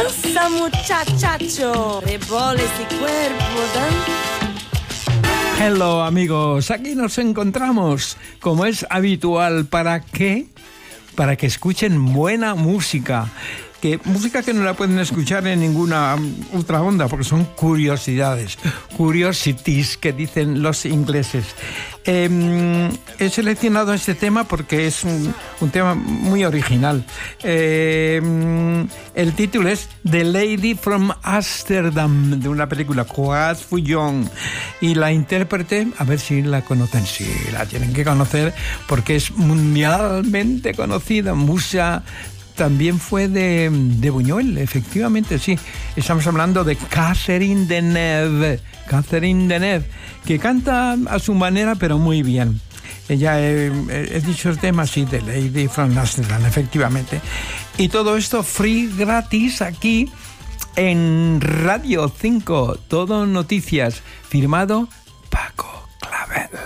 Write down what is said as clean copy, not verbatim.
Danza muchacho, de boles y cuerpo, Hello amigos, aquí nos encontramos, como es habitual, ¿para qué? Para que escuchen buena música. Música que no la pueden escuchar en ninguna otra onda, porque son curiosidades, curiosities, que dicen los ingleses. He seleccionado este tema porque es un tema muy original. El título es The Lady from Amsterdam, de una película, Claude Fillon, y la intérprete, a ver si la conocen, sí, la tienen que conocer porque es mundialmente conocida. Musa también fue de Buñuel, efectivamente, sí. Estamos hablando de Catherine Deneuve, que canta a su manera, pero muy bien. Ella, he dicho el tema, sí, de Lady from Amsterdam, efectivamente. Y todo esto free, gratis, aquí en Radio 5, Todo Noticias, firmado Paco Clavel.